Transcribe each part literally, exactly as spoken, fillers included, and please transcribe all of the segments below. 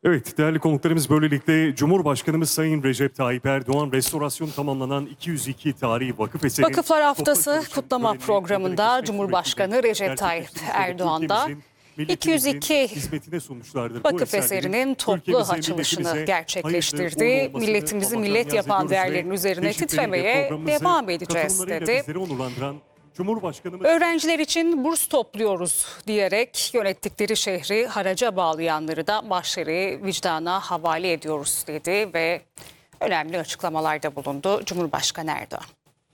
Evet, değerli konuklarımız, böylelikle Cumhurbaşkanımız Sayın Recep Tayyip Erdoğan restorasyonu tamamlanan iki yüz iki tarihi vakıf eseri Vakıflar Haftası kutlama programında Cumhurbaşkanı Recep Tayyip Erdoğan da iki yüz iki vakıf eserinin toplu açılışını gerçekleştirdi. Milletimizi millet yapan değerlerin üzerine titremeye devam edeceğiz dedi. Öğrenciler için burs topluyoruz diyerek yönettikleri şehri haraca bağlayanları da başları vicdana havale ediyoruz dedi ve önemli açıklamalarda bulundu Cumhurbaşkanı Erdoğan.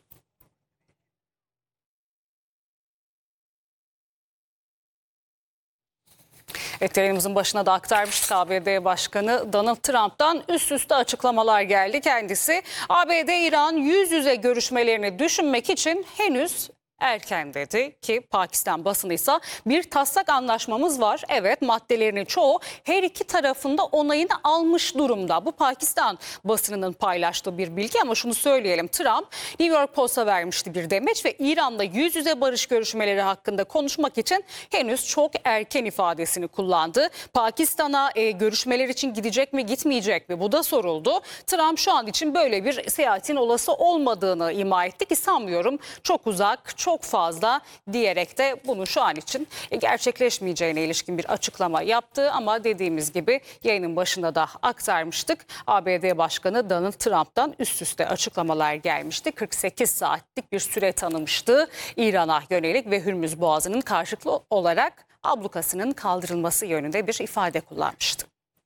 Evet, yayınımızın başına da aktarmıştık. A B D Başkanı Donald Trump'tan üst üste açıklamalar geldi. Kendisi A B D-İran yüz yüze görüşmelerini düşünmek için henüz erken dedi ki Pakistan basını ise bir taslak anlaşmamız var. Evet, maddelerinin çoğu her iki tarafında onayını almış durumda. Bu Pakistan basınının paylaştığı bir bilgi ama şunu söyleyelim. Trump New York Post'a vermişti bir demeç ve İran'la yüz yüze barış görüşmeleri hakkında konuşmak için henüz çok erken ifadesini kullandı. Pakistan'a e, görüşmeler için gidecek mi gitmeyecek mi bu da soruldu. Trump şu an için böyle bir seyahatin olası olmadığını ima etti ki sanmıyorum, çok uzak, çok fazla diyerek de bunu şu an için gerçekleşmeyeceğine ilişkin bir açıklama yaptı. Ama dediğimiz gibi yayının başında da aktarmıştık. A B D Başkanı Donald Trump'tan üst üste açıklamalar gelmişti. kırk sekiz saatlik bir süre tanımıştı İran'a yönelik ve Hürmüz Boğazı'nın karşılıklı olarak ablukasının kaldırılması yönünde bir ifade kullanmıştı.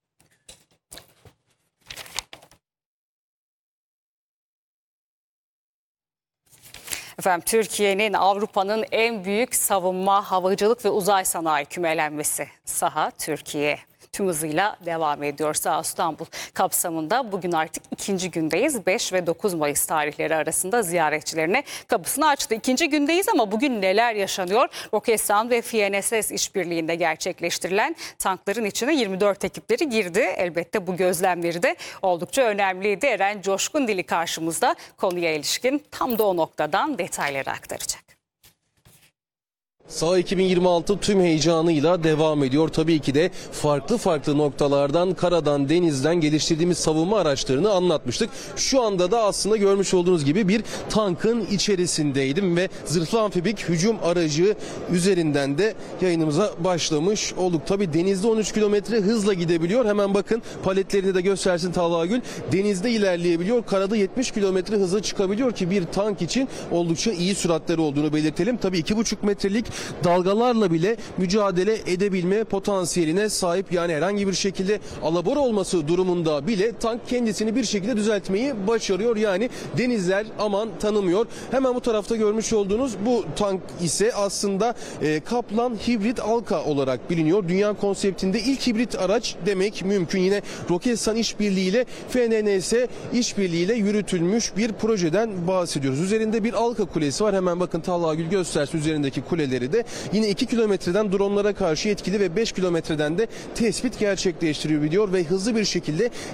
Efendim, Türkiye'nin Avrupa'nın en büyük savunma, havacılık ve uzay sanayi kümelenmesi SAHA Türkiye tüm hızıyla devam ediyor. SAHA İstanbul kapsamında bugün artık ikinci gündeyiz. beş ve dokuz Mayıs tarihleri arasında ziyaretçilerine kapısını açtı. İkinci gündeyiz ama bugün neler yaşanıyor? Roketsan ve F N S S işbirliğinde gerçekleştirilen tankların içine yirmi dört ekipleri girdi. Elbette bu gözlemleri de oldukça önemliydi. Eren Coşkun Dili karşımızda konuya ilişkin tam da o noktadan detayları aktaracak. SAHA iki bin yirmi altı tüm heyecanıyla devam ediyor. Tabii ki de farklı farklı noktalardan, karadan, denizden geliştirdiğimiz savunma araçlarını anlatmıştık. Şu anda da aslında görmüş olduğunuz gibi bir tankın içerisindeydim ve zırhlı amfibik hücum aracı üzerinden de yayınımıza başlamış olduk. Tabii denizde on üç kilometre hızla gidebiliyor. Hemen bakın, paletlerini de göstersin Talha Gül. Denizde ilerleyebiliyor. Karada yetmiş kilometre hıza çıkabiliyor ki bir tank için oldukça iyi süratleri olduğunu belirtelim. Tabii iki buçuk metrelik dalgalarla bile mücadele edebilme potansiyeline sahip. Yani herhangi bir şekilde alabora olması durumunda bile tank kendisini bir şekilde düzeltmeyi başarıyor. Yani denizler aman tanımıyor. Hemen bu tarafta görmüş olduğunuz bu tank ise aslında e, Kaplan hibrit Alka olarak biliniyor. Dünya konseptinde ilk hibrit araç demek mümkün. Yine Roketsan işbirliğiyle F N S işbirliğiyle yürütülmüş bir projeden bahsediyoruz. Üzerinde bir Alka kulesi var. Hemen bakın Talha Gül göstersin üzerindeki kuleleri de. Yine iki kilometreden dronlara karşı etkili ve beş kilometreden de tespit gerçekleştiriyor biliyor ve hızlı bir şekilde